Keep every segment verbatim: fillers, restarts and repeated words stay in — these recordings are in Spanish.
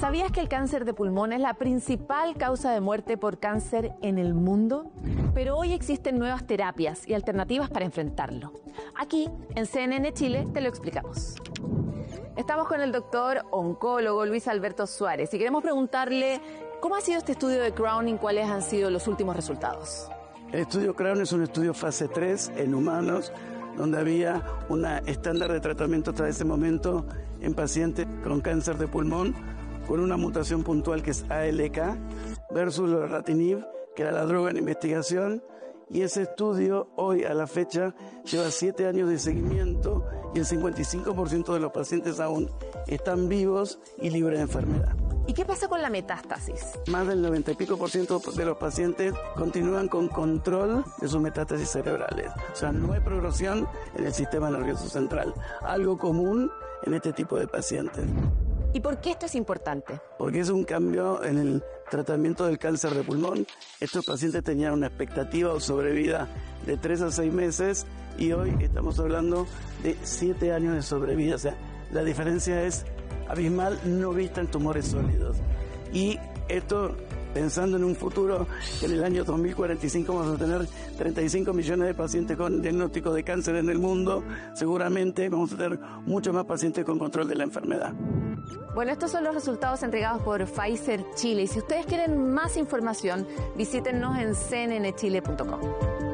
¿Sabías que el cáncer de pulmón es la principal causa de muerte por cáncer en el mundo? Pero hoy existen nuevas terapias y alternativas para enfrentarlo. Aquí, en C N N Chile, te lo explicamos. Estamos con el doctor oncólogo Luis Alberto Suárez y queremos preguntarle cómo ha sido este estudio de Crown y cuáles han sido los últimos resultados. El estudio Crown es un estudio fase tres en humanos, donde había un estándar de tratamiento hasta ese momento en pacientes con cáncer de pulmón, con una mutación puntual que es A L K, versus lorlatinib, que era la droga en investigación, y ese estudio hoy a la fecha lleva siete años de seguimiento y el cincuenta y cinco por ciento de los pacientes aún están vivos y libres de enfermedad. ¿Y qué pasa con la metástasis? Más del noventa y pico por ciento de los pacientes continúan con control de sus metástasis cerebrales. O sea, no hay progresión en el sistema nervioso central, algo común en este tipo de pacientes. ¿Y por qué esto es importante? Porque es un cambio en el tratamiento del cáncer de pulmón. Estos pacientes tenían una expectativa de sobrevida de tres a seis meses y hoy estamos hablando de siete años de sobrevida. O sea, la diferencia es abismal, no vista en tumores sólidos. Y esto, pensando en un futuro, que en el año dos mil cuarenta y cinco vamos a tener treinta y cinco millones de pacientes con diagnóstico de cáncer en el mundo, seguramente vamos a tener muchos más pacientes con control de la enfermedad. Bueno, estos son los resultados entregados por Pfizer Chile. Y si ustedes quieren más información, visítennos en c n n chile punto com.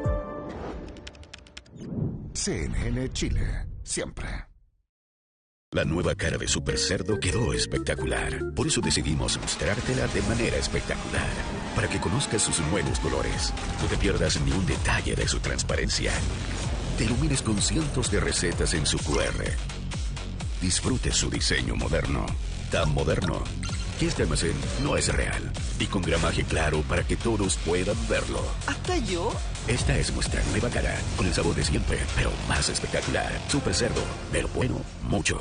C N N Chile, siempre. La nueva cara de Super Cerdo quedó espectacular. Por eso decidimos mostrártela de manera espectacular. Para que conozcas sus nuevos colores. No te pierdas ni un detalle de su transparencia. Te ilumines con cientos de recetas en su Q R. Disfrute su diseño moderno. Tan moderno que este almacén no es real. Y con gramaje claro para que todos puedan verlo. ¿Hasta yo? Esta es nuestra nueva cara. Con el sabor de siempre, pero más espectacular. Super Cerdo, pero bueno, mucho.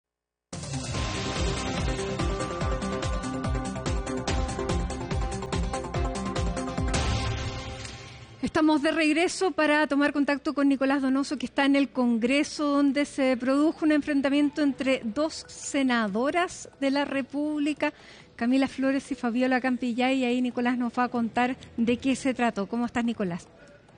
Estamos de regreso para tomar contacto con Nicolás Donoso, que está en el Congreso, donde se produjo un enfrentamiento entre dos senadoras de la República, Camila Flores y Fabiola Campillay, y ahí Nicolás nos va a contar de qué se trató. ¿Cómo estás, Nicolás?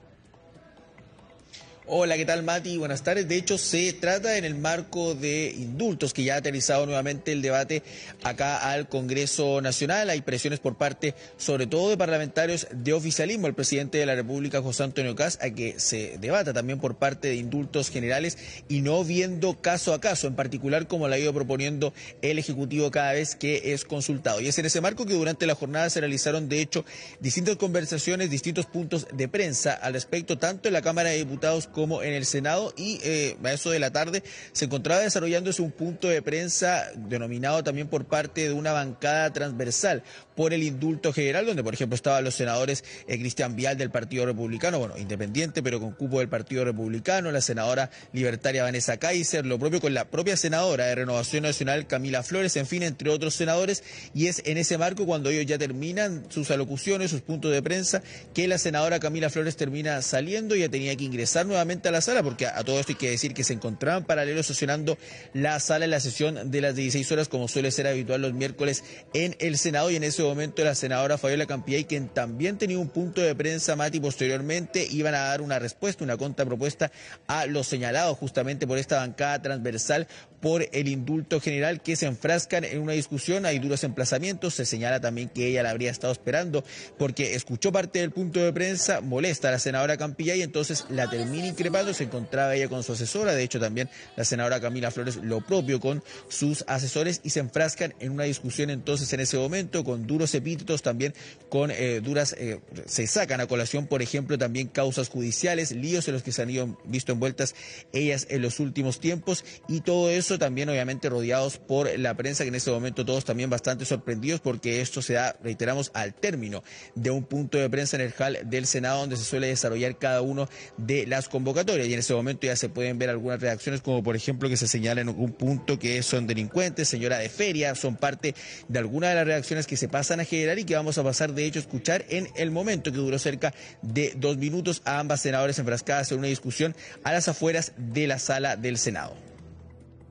Hola, ¿qué tal, Mati? Buenas tardes. De hecho, se trata en el marco de indultos, que ya ha aterrizado nuevamente el debate acá al Congreso Nacional. Hay presiones por parte, sobre todo, de parlamentarios de oficialismo, el presidente de la República, José Antonio Kast, a que se debata también por parte de indultos generales y no viendo caso a caso, en particular como lo ha ido proponiendo el Ejecutivo cada vez que es consultado. Y es en ese marco que durante la jornada se realizaron, de hecho, distintas conversaciones, distintos puntos de prensa al respecto, tanto en la Cámara de Diputados como como en el Senado, y eh, a eso de la tarde se encontraba desarrollándose un punto de prensa denominado también por parte de una bancada transversal por el indulto general, donde por ejemplo estaban los senadores eh, Cristian Vial del Partido Republicano, bueno, independiente pero con cupo del Partido Republicano, la senadora libertaria Vanessa Kaiser, lo propio con la propia senadora de Renovación Nacional Camila Flores, en fin, entre otros senadores, y es en ese marco cuando ellos ya terminan sus alocuciones, sus puntos de prensa, que la senadora Camila Flores termina saliendo y ya tenía que ingresar nuevamente a la sala, porque a todo esto hay que decir que se encontraban paralelos sesionando la sala en la sesión de las dieciséis horas, como suele ser habitual los miércoles en el Senado, y en ese momento la senadora Fabiola Campillay, quien también tenía un punto de prensa, Mati, posteriormente iban a dar una respuesta, una contrapropuesta a lo señalado justamente por esta bancada transversal por el indulto general, que se enfrascan en una discusión, hay duros emplazamientos, se señala también que ella la habría estado esperando porque escuchó parte del punto de prensa, molesta a la senadora Campillay y entonces la termina increpando, se encontraba ella con su asesora, de hecho también la senadora Camila Flores lo propio con sus asesores, y se enfrascan en una discusión entonces en ese momento con duros epítetos, también con eh, duras, eh, se sacan a colación por ejemplo también causas judiciales, líos en los que se han ido visto envueltas ellas en los últimos tiempos, y todo eso también obviamente rodeados por la prensa, que en este momento todos también bastante sorprendidos porque esto se da, reiteramos, al término de un punto de prensa en el hall del Senado donde se suele desarrollar cada uno de las convocatorias, y en ese momento ya se pueden ver algunas reacciones como por ejemplo que se señala en algún punto que son delincuentes, señora de feria, son parte de algunas de las reacciones que se pasan a generar y que vamos a pasar de hecho a escuchar en el momento, que duró cerca de dos minutos, a ambas senadoras enfrascadas en una discusión a las afueras de la sala del Senado.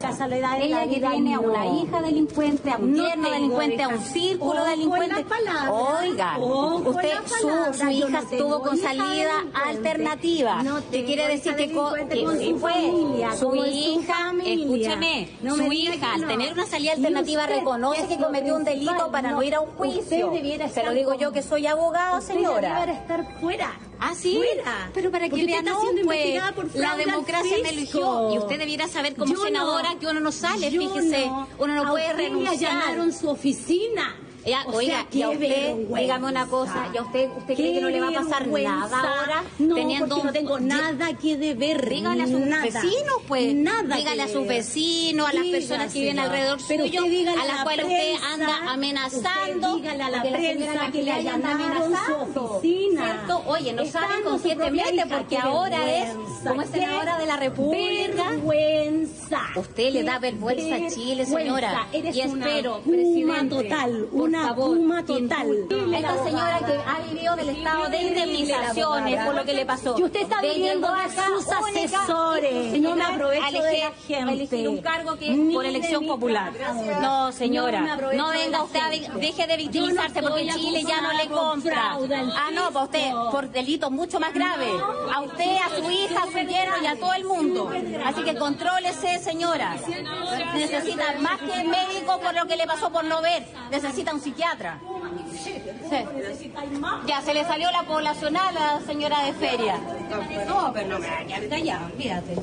casualidad de la vida tiene a una hija delincuente, a un yerno delincuente, a un círculo delincuente. Oiga, usted, su, su hija estuvo con salida alternativa. ¿Qué quiere decir que, que fue su hija? Escúcheme, su hija al tener una salida alternativa reconoce que cometió un delito para no ir a un juicio. Se lo digo yo que soy abogado, señora. Debería estar fuera. ¿Ah, sí? Fuera. Pero para que vean, no, pues, la democracia me eligió. Y usted debiera saber como yo senadora no, que uno no sale, fíjese. No. Uno no a puede renunciar. Le allanaron su oficina. Ya, o oiga, sea, y a usted, dígame una cosa, ¿y a usted, usted cree que no le va a pasar nada ahora? No, teniendo porque no tengo nada que deber. Dígale a sus nada, vecinos, pues. Nada dígale a sus vecinos, a las dígale, personas que viven alrededor pero suyo, a las cuales usted anda amenazando. Dígale a la prensa que le allanaron su oficina. ¿Cierto? Oye, no saben con quién te mete, porque ahora es, como es senadora de la República. Vergüenza. Usted le da vergüenza a Chile, señora. Eres y espero, una presidente. total, una Una puma total. Esta señora que ha vivido del estado de indemnizaciones por lo que le pasó. Y usted está viviendo de sus asesores. No me aprovecho de la gente. Elegir un cargo que es por elección popular. No, señora. No venga usted, a, deje de victimizarse porque Chile ya no le compra. Ah, no, para usted, por delitos mucho más graves. A usted, a su hija, a su yerno y a todo el mundo. Así que contrólese, señora. Necesita más que médico por lo que le pasó por no ver. Necesita un psiquiatra. Sí. Ya se le salió la poblacional a la señora de feria. No, pero no me va a quedar callada, olvídate.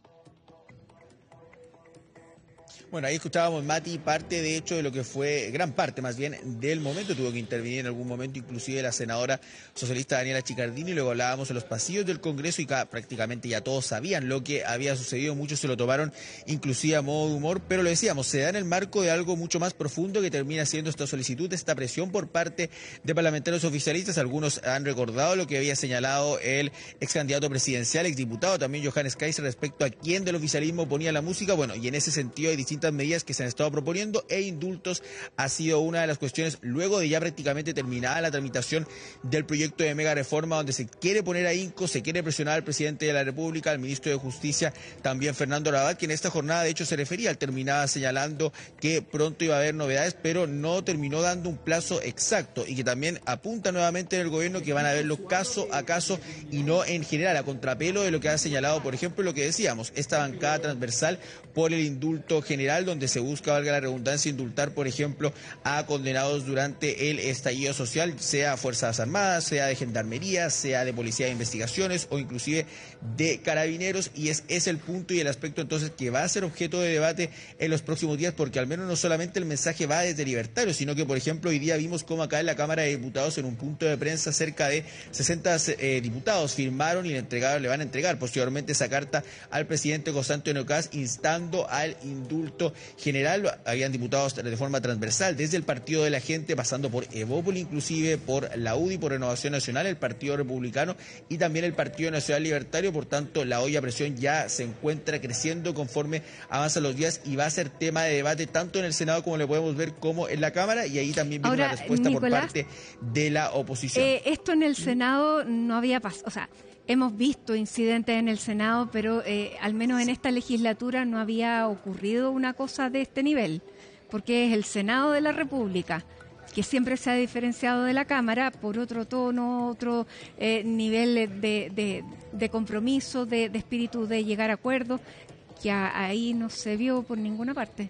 Bueno, ahí escuchábamos, Mati, parte de hecho de lo que fue, gran parte más bien, del momento. Tuvo que intervenir en algún momento inclusive la senadora socialista Daniela Chicardini. Luego hablábamos en los pasillos del Congreso y cada, prácticamente ya todos sabían lo que había sucedido. Muchos se lo tomaron inclusive a modo de humor, pero lo decíamos, se da en el marco de algo mucho más profundo que termina siendo esta solicitud, esta presión por parte de parlamentarios oficialistas. Algunos han recordado lo que había señalado el ex candidato presidencial, exdiputado también Johannes Kaiser, respecto a quién del oficialismo ponía la música. Bueno, y en ese sentido hay distintas medidas que se han estado proponiendo, e indultos ha sido una de las cuestiones luego de ya prácticamente terminada la tramitación del proyecto de mega reforma, donde se quiere poner a hinco, se quiere presionar al presidente de la República, al ministro de Justicia, también Fernando Rabal, que en esta jornada de hecho se refería, terminaba señalando que pronto iba a haber novedades, pero no terminó dando un plazo exacto, y que también apunta nuevamente en el gobierno que van a verlo caso a caso y no en general, a contrapelo de lo que ha señalado, por ejemplo, lo que decíamos, esta bancada transversal por el indulto general, donde se busca, valga la redundancia, indultar, por ejemplo, a condenados durante el estallido social, sea Fuerzas Armadas, sea de Gendarmería, sea de Policía de Investigaciones o inclusive de Carabineros, y es, es el punto y el aspecto entonces que va a ser objeto de debate en los próximos días, porque al menos no solamente el mensaje va desde Libertarios, sino que, por ejemplo, hoy día vimos cómo acá en la Cámara de Diputados, en un punto de prensa, cerca de sesenta eh, diputados firmaron y le entregaron, le van a entregar posteriormente esa carta al presidente José Antonio Kast instando al indulto general. Habían diputados de forma transversal, desde el Partido de la Gente, pasando por Evópoli, inclusive por la U D I, por Renovación Nacional, el Partido Republicano y también el Partido Nacional Libertario. Por tanto, la olla a presión ya se encuentra creciendo conforme avanzan los días y va a ser tema de debate tanto en el Senado, como le podemos ver, como en la Cámara, y ahí también viene Ahora, una respuesta Nicolás, por parte de la oposición. Eh, esto en el Senado no había pasado, o sea, hemos visto incidentes en el Senado, pero eh, al menos en esta legislatura no había ocurrido una cosa de este nivel, porque es el Senado de la República, que siempre se ha diferenciado de la Cámara por otro tono, otro eh, nivel de, de, de compromiso, de, de espíritu de llegar a acuerdos, que a, ahí no se vio por ninguna parte.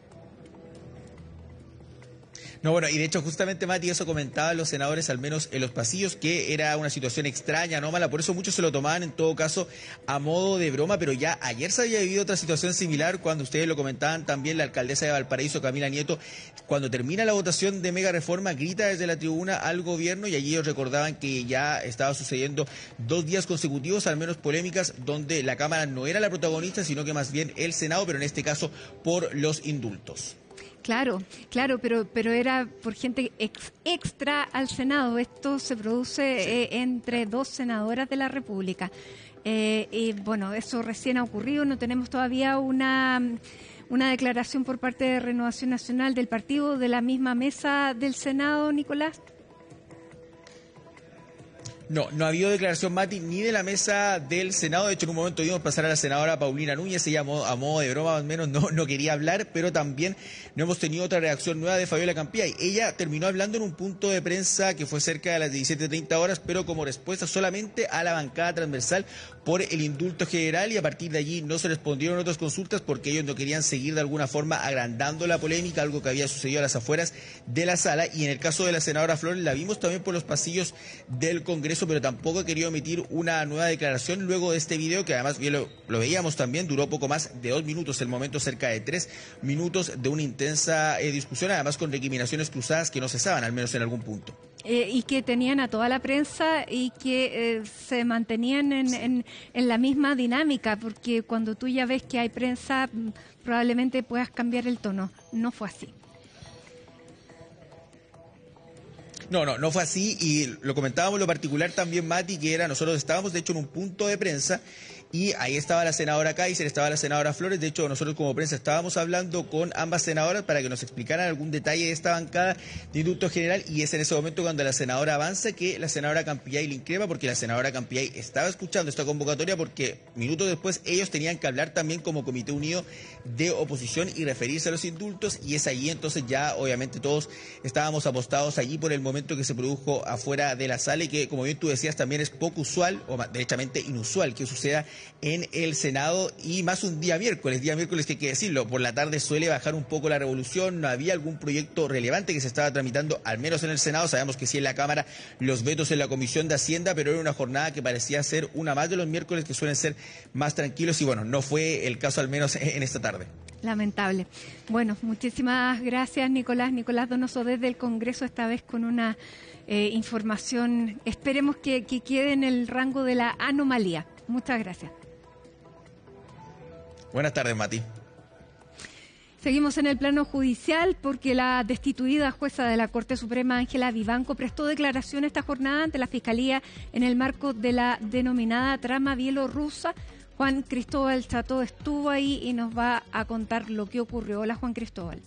No, bueno, y de hecho justamente, Mati, eso comentaban los senadores, al menos en los pasillos, que era una situación extraña, anómala, por eso muchos se lo tomaban en todo caso a modo de broma, pero ya ayer se había vivido otra situación similar, cuando ustedes lo comentaban también, la alcaldesa de Valparaíso, Camila Nieto, cuando termina la votación de mega reforma, grita desde la tribuna al gobierno, y allí ellos recordaban que ya estaba sucediendo dos días consecutivos, al menos polémicas, donde la Cámara no era la protagonista, sino que más bien el Senado, pero en este caso por los indultos. Claro, claro, pero pero era por gente ex, extra al Senado. Esto se produce sí. eh, entre dos senadoras de la República. Eh, y bueno, eso recién ha ocurrido. No tenemos todavía una, una declaración por parte de Renovación Nacional del partido de la misma mesa del Senado, Nicolás. No, no ha habido declaración, Mati, ni de la mesa del Senado. De hecho, en un momento vimos pasar a la senadora Paulina Núñez. Ella, a modo, a modo de broma, más o menos, no, no quería hablar, pero también no hemos tenido otra reacción nueva de Fabiola Campillay. Ella terminó hablando en un punto de prensa que fue cerca de las diecisiete treinta horas, pero como respuesta solamente a la bancada transversal por el indulto general, y a partir de allí no se respondieron otras consultas porque ellos no querían seguir de alguna forma agrandando la polémica, algo que había sucedido a las afueras de la sala. Y en el caso de la senadora Flores, la vimos también por los pasillos del Congreso, pero tampoco ha querido emitir una nueva declaración luego de este video, que además bien lo, lo veíamos también, duró poco más de dos minutos, el momento cerca de tres minutos de una intensa eh, discusión, además con recriminaciones cruzadas que no cesaban, al menos en algún punto. Eh, y que tenían a toda la prensa y que eh, se mantenían en, en, en la misma dinámica, porque cuando tú ya ves que hay prensa, probablemente puedas cambiar el tono. No fue así. No, no, no fue así, y lo comentábamos lo particular también, Mati, que era, nosotros estábamos de hecho en un punto de prensa, y ahí estaba la senadora Kaiser, estaba la senadora Flores. De hecho, nosotros como prensa estábamos hablando con ambas senadoras para que nos explicaran algún detalle de esta bancada de indulto general, y es en ese momento cuando la senadora avanza que la senadora Campillay le increpa, porque la senadora Campillay estaba escuchando esta convocatoria, porque minutos después ellos tenían que hablar también como Comité Unido de Oposición y referirse a los indultos, y es allí entonces ya obviamente todos estábamos apostados allí por el momento que se produjo afuera de la sala, y que, como bien tú decías, también es poco usual, o derechamente inusual, que suceda en el Senado, y más un día miércoles, día miércoles que hay que decirlo, por la tarde suele bajar un poco la revolución, no había algún proyecto relevante que se estaba tramitando, al menos en el Senado. Sabemos que sí en la Cámara, los vetos en la Comisión de Hacienda, pero era una jornada que parecía ser una más de los miércoles, que suelen ser más tranquilos, y bueno, no fue el caso al menos en esta tarde. Lamentable. Bueno, muchísimas gracias, Nicolás. Nicolás Donoso desde el Congreso, esta vez con una eh, información, esperemos que, que quede en el rango de la anomalía. Muchas gracias. Buenas tardes, Mati. Seguimos en el plano judicial porque la destituida jueza de la Corte Suprema, Ángela Vivanco, prestó declaración esta jornada ante la Fiscalía en el marco de la denominada trama bielorrusa. Juan Cristóbal Chato estuvo ahí y nos va a contar lo que ocurrió. Hola, Juan Cristóbal.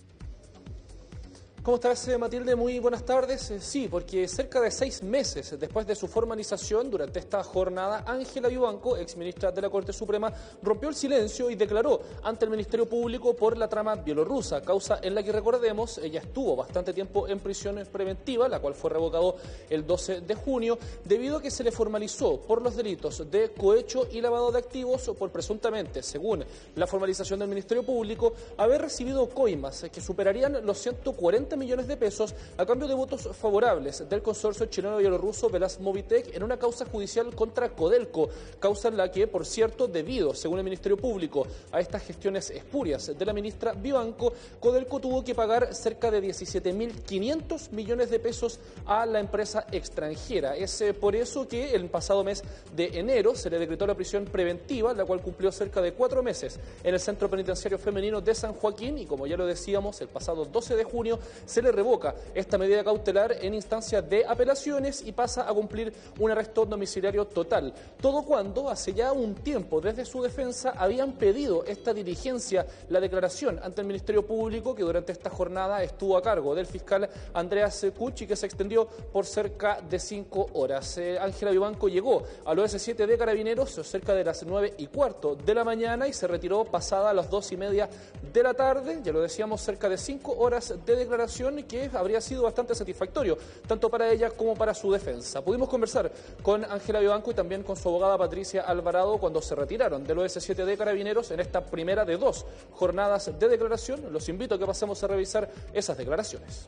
¿Cómo estás, Matilde? Muy buenas tardes. Sí, porque cerca de seis meses después de su formalización, durante esta jornada, Ángela Vivanco, exministra de la Corte Suprema, rompió el silencio y declaró ante el Ministerio Público por la trama bielorrusa, causa en la que, recordemos, ella estuvo bastante tiempo en prisión preventiva, la cual fue revocado el doce de junio, debido a que se le formalizó por los delitos de cohecho y lavado de activos por presuntamente, según la formalización del Ministerio Público, haber recibido coimas que superarían los ciento cuarenta millones de pesos a cambio de votos favorables del consorcio chileno-bielorruso Velasmovitec en una causa judicial contra Codelco, causa en la que, por cierto, debido, según el Ministerio Público, a estas gestiones espurias de la ministra Vivanco, Codelco tuvo que pagar cerca de diecisiete mil quinientos millones de pesos a la empresa extranjera. Es eh, por eso que el pasado mes de enero se le decretó la prisión preventiva, la cual cumplió cerca de cuatro meses en el Centro Penitenciario Femenino de San Joaquín, y como ya lo decíamos, el pasado doce de junio se le revoca esta medida cautelar en instancia de apelaciones y pasa a cumplir un arresto domiciliario total. Todo cuando hace ya un tiempo desde su defensa habían pedido esta diligencia, la declaración ante el Ministerio Público, que durante esta jornada estuvo a cargo del fiscal Andreas Kuch y que se extendió por cerca de cinco horas. Eh, Ángela Vivanco llegó al O S siete de Carabineros cerca de las nueve y cuarto de la mañana y se retiró pasada las dos y media de la tarde. Ya lo decíamos, cerca de cinco horas de declaración que habría sido bastante satisfactorio, tanto para ella como para su defensa. Pudimos conversar con Ángela Vivanco y también con su abogada Patricia Alvarado cuando se retiraron del O S siete de Carabineros en esta primera de dos jornadas de declaración. Los invito a que pasemos a revisar esas declaraciones.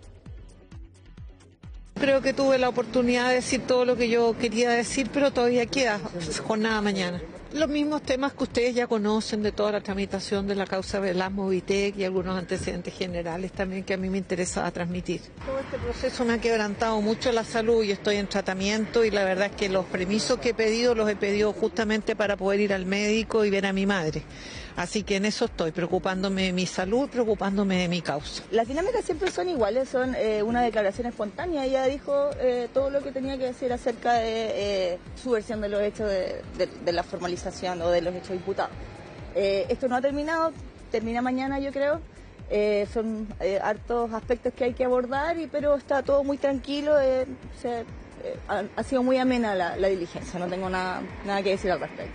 Creo que tuve la oportunidad de decir todo lo que yo quería decir, pero todavía queda jornada mañana. Los mismos temas que ustedes ya conocen de toda la tramitación de la causa Velasmovitec y algunos antecedentes generales también que a mí me interesaba transmitir. Todo este proceso me ha quebrantado mucho la salud y estoy en tratamiento, y la verdad es que los permisos que he pedido los he pedido justamente para poder ir al médico y ver a mi madre. Así que en eso estoy, preocupándome de mi salud, preocupándome de mi causa. Las dinámicas siempre son iguales, son eh, una declaración espontánea. Ella dijo eh, todo lo que tenía que decir acerca de eh, su versión de los hechos de, de, de la formalización o de los hechos imputados. Eh, esto no ha terminado, termina mañana yo creo. Eh, son eh, hartos aspectos que hay que abordar, y, pero está todo muy tranquilo. Eh, se, eh, ha, ha sido muy amena la, la diligencia, no tengo nada, nada que decir al respecto.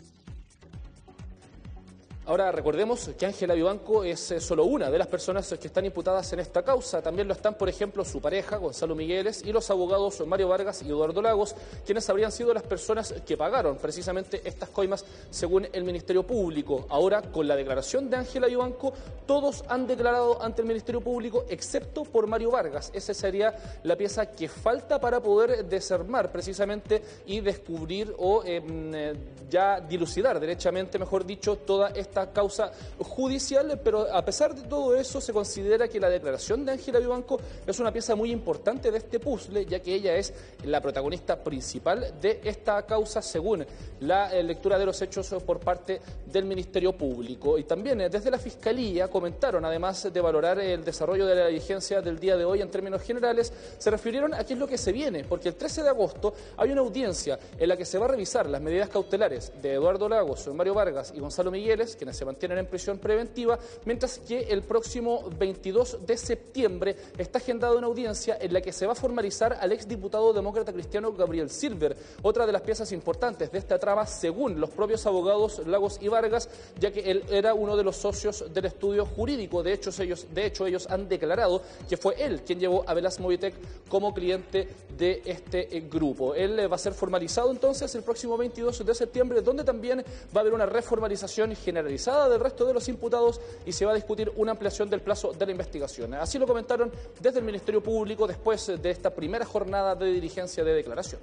Ahora recordemos que Ángela Vivanco es solo una de las personas que están imputadas en esta causa. También lo están, por ejemplo, su pareja, Gonzalo Migueles, y los abogados Mario Vargas y Eduardo Lagos, quienes habrían sido las personas que pagaron precisamente estas coimas según el Ministerio Público. Ahora, con la declaración de Ángela Vivanco, todos han declarado ante el Ministerio Público, excepto por Mario Vargas. Esa sería la pieza que falta para poder desarmar precisamente y descubrir o eh, ya dilucidar derechamente, mejor dicho, toda esta causa judicial, pero a pesar de todo eso se considera que la declaración de Ángela Vivanco es una pieza muy importante de este puzzle, ya que ella es la protagonista principal de esta causa según la eh, lectura de los hechos por parte del Ministerio Público. Y también eh, desde la Fiscalía comentaron, además de valorar el desarrollo de la diligencia del día de hoy en términos generales, se refirieron a qué es lo que se viene, porque el trece de agosto hay una audiencia en la que se va a revisar las medidas cautelares de Eduardo Lagos, Mario Vargas y Gonzalo Migueles, quienes se mantienen en prisión preventiva, mientras que el próximo veintidós de septiembre está agendada una audiencia en la que se va a formalizar al exdiputado demócrata cristiano Gabriel Silver, otra de las piezas importantes de esta trama según los propios abogados Lagos y Vargas, ya que él era uno de los socios del estudio jurídico. De hecho, ellos, de hecho, ellos han declarado que fue él quien llevó a Velas Movitec como cliente de este grupo. Él va a ser formalizado entonces el próximo veintidós de septiembre, donde también va a haber una reformalización generalizada del resto de los imputados y se va a discutir una ampliación del plazo de la investigación. Así lo comentaron desde el Ministerio Público después de esta primera jornada de diligencia de declaración.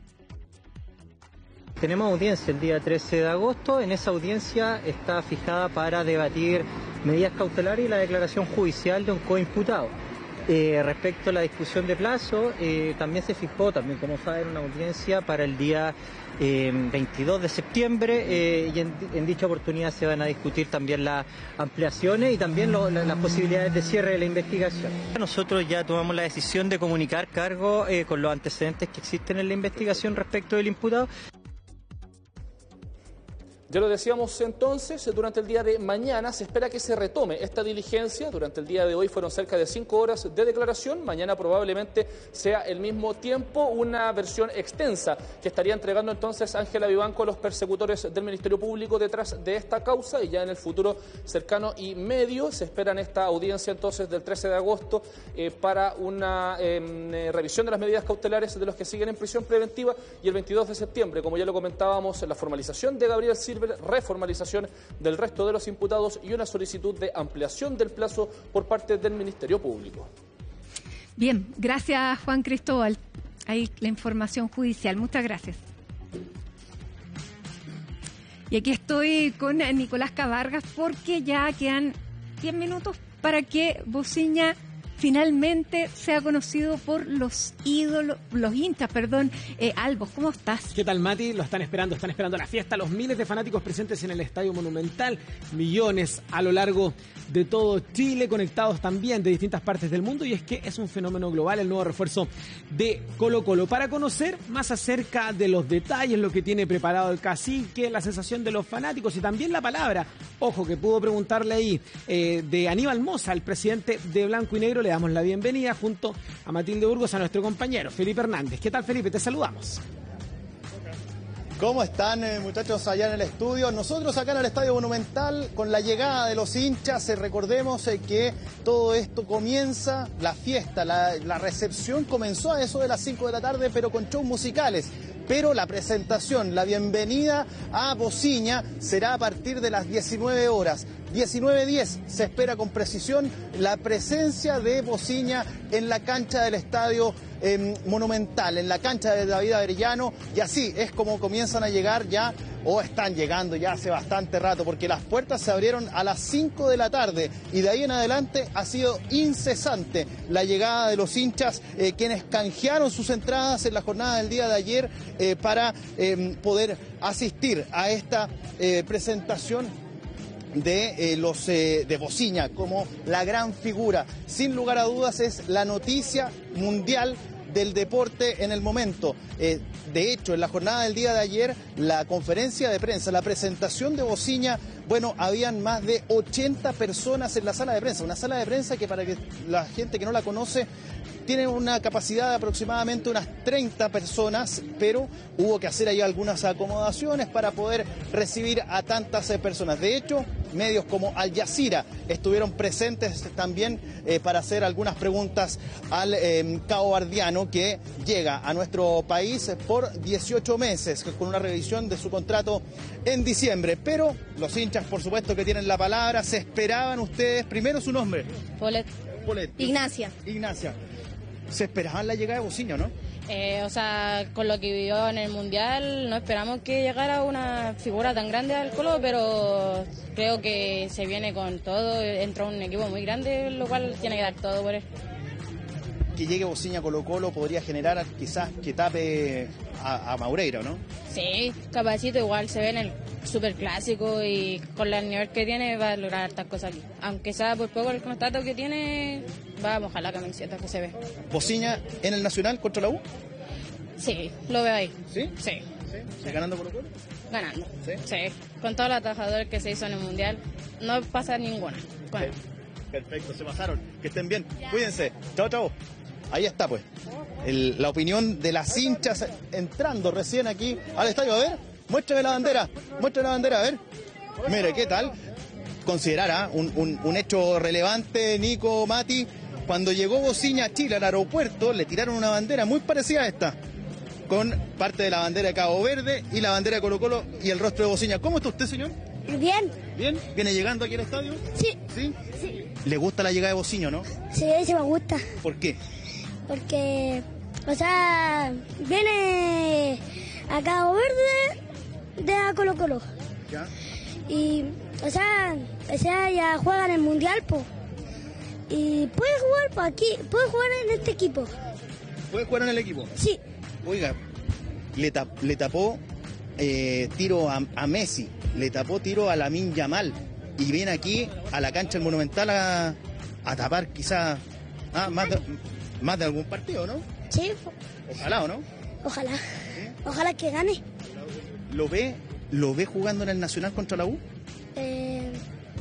Tenemos audiencia el día trece de agosto. En esa audiencia está fijada para debatir medidas cautelares y la declaración judicial de un coimputado. Eh, respecto a la discusión de plazo, eh, también se fijó, también como saben, una audiencia para el día eh, veintidós de septiembre eh, y en, en dicha oportunidad se van a discutir también las ampliaciones y también lo, la, las posibilidades de cierre de la investigación. Nosotros ya tomamos la decisión de comunicar cargo eh, con los antecedentes que existen en la investigación respecto del imputado. Ya lo decíamos entonces, durante el día de mañana se espera que se retome esta diligencia. Durante el día de hoy fueron cerca de cinco horas de declaración. Mañana probablemente sea el mismo tiempo, una versión extensa que estaría entregando entonces Ángela Vivanco a los persecutores del Ministerio Público detrás de esta causa, y ya en el futuro cercano y medio se espera en esta audiencia entonces del trece de agosto eh, para una eh, revisión de las medidas cautelares de los que siguen en prisión preventiva, y el veintidós de septiembre, como ya lo comentábamos, la formalización de Gabriel Silva, reformalización del resto de los imputados y una solicitud de ampliación del plazo por parte del Ministerio Público. Bien, gracias Juan Cristóbal. Ahí la información judicial. Muchas gracias. Y aquí estoy con Nicolás Cavargas porque ya quedan diez minutos para que Bociña finalmente sea conocido por los ídolos, los hinchas, perdón. Eh, Albos, ¿cómo estás? ¿Qué tal, Mati? Lo están esperando, están esperando la fiesta, los miles de fanáticos presentes en el Estadio Monumental, millones a lo largo de todo Chile, conectados también de distintas partes del mundo, y es que es un fenómeno global el nuevo refuerzo de Colo-Colo. Para conocer más acerca de los detalles, lo que tiene preparado el cacique, la sensación de los fanáticos y también la palabra, ojo, que pudo preguntarle ahí, eh, de Aníbal Mosa, el presidente de Blanco y Negro, le damos la bienvenida junto a Matilde Burgos, a nuestro compañero Felipe Hernández. ¿Qué tal, Felipe? Te saludamos. ¿Cómo están, eh, muchachos, allá en el estudio? Nosotros acá en el Estadio Monumental, con la llegada de los hinchas, eh, recordemos eh, que todo esto comienza, la fiesta, la, la recepción comenzó a eso de las cinco de la tarde, pero con shows musicales. Pero la presentación, la bienvenida a Bociña será a partir de las diecinueve horas. diecinueve diez se espera con precisión la presencia de Bociña en la cancha del Estadio eh, Monumental, en la cancha de David Arellano, y así es como comienzan a llegar ya, o están llegando ya hace bastante rato, porque las puertas se abrieron a las cinco de la tarde y de ahí en adelante ha sido incesante la llegada de los hinchas, eh, quienes canjearon sus entradas en la jornada del día de ayer eh, para eh, poder asistir a esta eh, presentación de eh, los eh, de Bociña como la gran figura. Sin lugar a dudas es la noticia mundial del deporte en el momento. Eh, de hecho, en la jornada del día de ayer, la conferencia de prensa, la presentación de Bociña, bueno, habían más de ochenta personas en la sala de prensa. Una sala de prensa que, para que la gente que no la conoce, tiene una capacidad de aproximadamente unas treinta personas, pero hubo que hacer ahí algunas acomodaciones para poder recibir a tantas personas. De hecho, medios como Al Jazeera estuvieron presentes también eh, para hacer algunas preguntas al eh, caboverdiano, que llega a nuestro país por dieciocho meses, con una revisión de su contrato en diciembre. Pero los hinchas, por supuesto, que tienen la palabra. Se esperaban ustedes, primero su nombre. Polet. Polet. Ignacia. Ignacia. Se esperaban la llegada de Bociña, ¿no? Eh, o sea, con lo que vivió en el Mundial, no esperamos que llegara una figura tan grande al Colo, pero creo que se viene con todo, entró un equipo muy grande, lo cual tiene que dar todo por él. Que llegue Bociña a Colo Colo podría generar quizás que tape a, a Maureira, ¿no? Sí, capacito igual se ve en el superclásico y con el nivel que tiene va a lograr hartas cosas aquí. Aunque sea por poco el contrato que tiene, va a mojar la camiseta que se ve. ¿Bociña en el Nacional contra la U? Sí, lo veo ahí. ¿Sí? Sí. ¿Sí? ¿Ganando Colo Colo? Ganando. ¿Sí? Sí. Con todos los atajadores que se hizo en el Mundial, no pasa ninguna. Bueno. Perfecto, se pasaron. Que estén bien. Ya. Cuídense. Chao, chao. Ahí está, pues. El, la opinión de las hinchas entrando recién aquí al estadio. A ver, muéstrame la bandera. Muéstrame la bandera, a ver. Mire, ¿qué tal? Considerar ¿eh? un, un, un hecho relevante, Nico, Mati. Cuando llegó Bociña a Chile, al aeropuerto, le tiraron una bandera muy parecida a esta, con parte de la bandera de Cabo Verde y la bandera de Colo Colo y el rostro de Bociña. ¿Cómo está usted, señor? Bien. ¿Bien? ¿Viene llegando aquí al estadio? Sí. ¿Sí? Sí. ¿Le gusta la llegada de Bociña, no? Sí, sí me gusta. ¿Por qué? Porque, o sea, viene a Cabo Verde de a Colo Colo. ¿Ya? Y, o sea, o sea, ya juega en el Mundial, pues. Y puede jugar pues, aquí, puede jugar en este equipo. ¿Puede jugar en el equipo? Sí. Oiga, le, tap, le tapó eh, tiro a, a Messi, le tapó tiro a Lamine Yamal y viene aquí a la cancha del Monumental a, a tapar quizás ah, más, de, más de algún partido, ¿no? Sí. Ojalá, ¿o no? Ojalá. ¿Sí? Ojalá que gane. ¿Lo ve, ¿Lo ve jugando en el Nacional contra la U? Eh,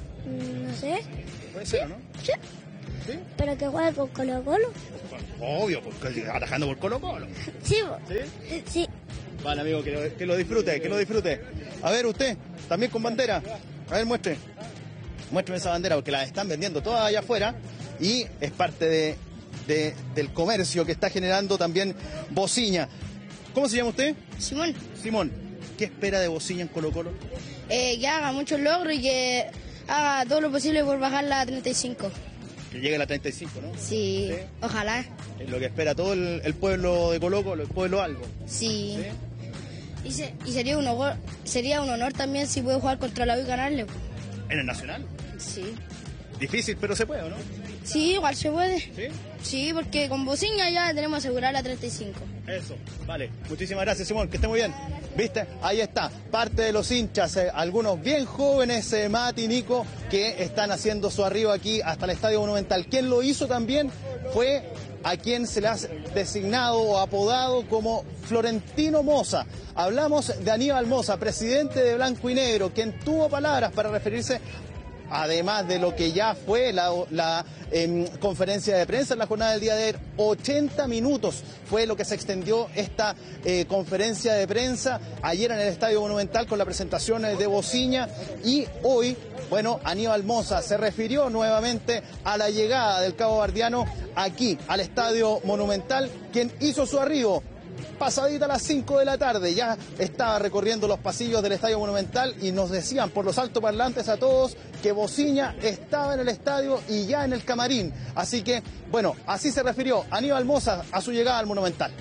no sé. Puede ser, ¿o no? Sí. ¿Sí? Pero que juegue con Colo Colo. Obvio, porque atajando por Colo Colo. Sí, ¿Sí? Sí. Vale, amigo, que lo, que lo disfrute, que lo disfrute. A ver, usted, también con bandera. A ver, muestre. Muéstrame esa bandera, porque la están vendiendo todas allá afuera y es parte de, de, del comercio que está generando también Bociña. ¿Cómo se llama usted? Simón. Simón, ¿qué espera de Bociña en Colo Colo? Eh, que haga muchos logros y que haga todo lo posible por bajar la treinta y cinco. Que llegue a la treinta y cinco, ¿no? Sí, ¿sí? Ojalá. Es lo que espera todo el, el pueblo de Colo Colo, el pueblo algo. Sí. ¿Sí? Y, se, y sería, un honor, sería un honor también si puede jugar contra la U y ganarle. ¿En el Nacional? Sí. Difícil, pero se puede, ¿o no? Sí, igual se puede. ¿Sí? Sí, porque con Bociña ya tenemos asegurar la treinta y cinco. Eso, vale. Muchísimas gracias, Simón, que esté muy bien. ¿Viste? Ahí está, parte de los hinchas, eh, algunos bien jóvenes, eh, Mati, Nico, que están haciendo su arribo aquí hasta el Estadio Monumental. Quien lo hizo también fue a quien se le ha designado o apodado como Florentino Moza. Hablamos de Aníbal Moza, presidente de Blanco y Negro, quien tuvo palabras para referirse, además de lo que ya fue la, la eh, conferencia de prensa en la jornada del día de ayer. ochenta minutos fue lo que se extendió esta eh, conferencia de prensa ayer en el Estadio Monumental con la presentación de Bociña, y hoy, bueno, Aníbal Moza se refirió nuevamente a la llegada del caboverdiano aquí al Estadio Monumental, quien hizo su arribo pasadita a las cinco de la tarde. Ya estaba recorriendo los pasillos del Estadio Monumental y nos decían por los altoparlantes a todos que Bociña estaba en el estadio y ya en el camarín. Así que, bueno, así se refirió Aníbal Moza a su llegada al Monumental.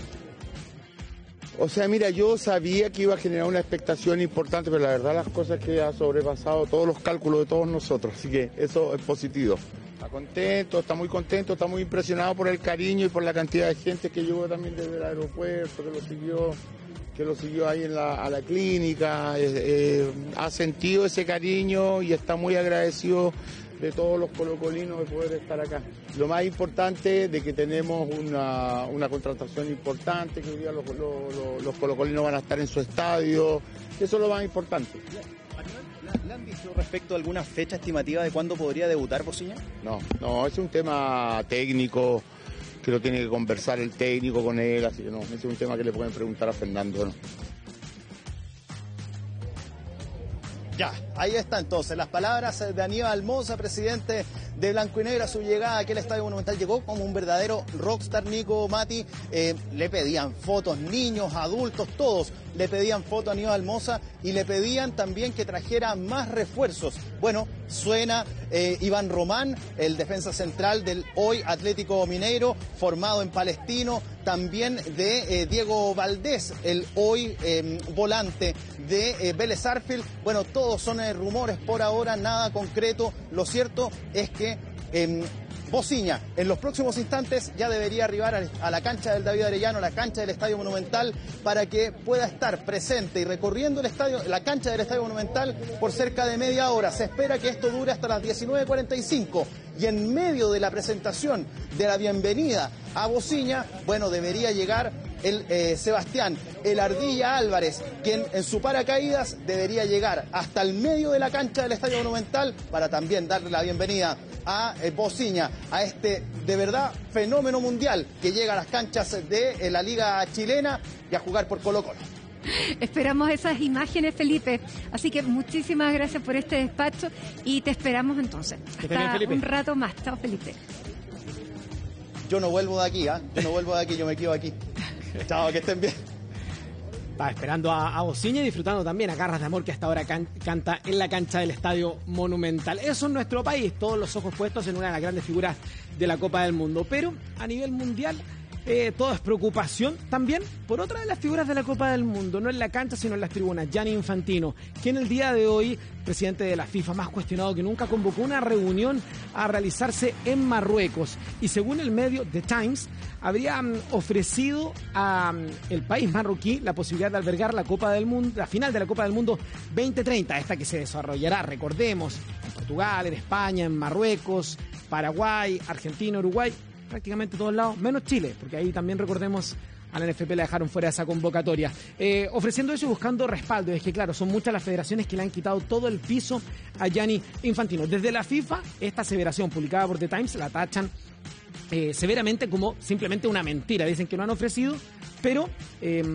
O sea, mira, yo sabía que iba a generar una expectación importante, pero la verdad las cosas que ha sobrepasado todos los cálculos de todos nosotros, así que eso es positivo. Está contento, está muy contento, está muy impresionado por el cariño y por la cantidad de gente que llegó también desde el aeropuerto, que lo siguió, que lo siguió ahí en la, a la clínica, eh, eh, ha sentido ese cariño y está muy agradecido de todos los colocolinos de poder estar acá. Lo más importante de que tenemos una, una contratación importante, que hoy día los, los, los colocolinos van a estar en su estadio, eso es lo más importante. ¿Le han dicho respecto a alguna fecha estimativa de cuándo podría debutar Bociña? No, no, es un tema técnico, que lo tiene que conversar el técnico con él, así que no, ese es un tema que le pueden preguntar a Fernando, ¿no? Ya, ahí está entonces las palabras de Aníbal Mosa, presidente de Blanco y Negro. A su llegada aquí al Estadio Monumental llegó como un verdadero rockstar, Nico, Mati. Eh, le pedían fotos, niños, adultos, todos le pedían fotos a Aníbal Mosa y le pedían también que trajera más refuerzos. Bueno, suena eh, Iván Román, el defensa central del hoy Atlético Mineiro, formado en Palestino. También de eh, Diego Valdés, el hoy eh, volante de eh, Vélez Sarsfield. Bueno, todos son eh, rumores por ahora, nada concreto. Lo cierto es que eh, Bociña en los próximos instantes ya debería arribar a, a la cancha del David Arellano, a la cancha del Estadio Monumental, para que pueda estar presente y recorriendo el estadio, la cancha del Estadio Monumental por cerca de media hora. Se espera que esto dure hasta las diecinueve cuarenta y cinco. Y en medio de la presentación de la bienvenida a Bociña, bueno, debería llegar el eh, Sebastián, el Ardilla Álvarez, quien en su paracaídas debería llegar hasta el medio de la cancha del Estadio Monumental para también darle la bienvenida a eh, Bociña, a este de verdad fenómeno mundial que llega a las canchas de eh, la Liga Chilena y a jugar por Colo-Colo. Esperamos esas imágenes, Felipe. Así que muchísimas gracias por este despacho y te esperamos entonces. Hasta un rato más. Chao, Felipe. Yo no vuelvo de aquí, ¿ah? ¿eh? Yo no vuelvo de aquí, yo me quedo aquí. Chao, que estén bien. Está esperando a, a Bociña y disfrutando también a Garras de Amor, que hasta ahora can, canta en la cancha del Estadio Monumental. Eso es nuestro país, todos los ojos puestos en una de las grandes figuras de la Copa del Mundo. Pero a nivel mundial, eh, todo es preocupación también por otra de las figuras de la Copa del Mundo, no en la cancha sino en las tribunas, Gianni Infantino, quien el día de hoy, presidente de la FIFA, más cuestionado que nunca, convocó una reunión a realizarse en Marruecos y según el medio The Times, habría um, ofrecido a um, el país marroquí la posibilidad de albergar la Copa del Mundo, la final de la Copa del Mundo veinte treinta, esta que se desarrollará, recordemos, en Portugal, en España, en Marruecos, Paraguay, Argentina, Uruguay, prácticamente todos lados, menos Chile, porque ahí también recordemos a la N F P la dejaron fuera de esa convocatoria. Eh, ofreciendo eso y buscando respaldo. Es que claro, son muchas las federaciones que le han quitado todo el piso a Gianni Infantino. Desde la FIFA, esta aseveración publicada por The Times la tachan eh, severamente como simplemente una mentira. Dicen que no han ofrecido, pero... Eh,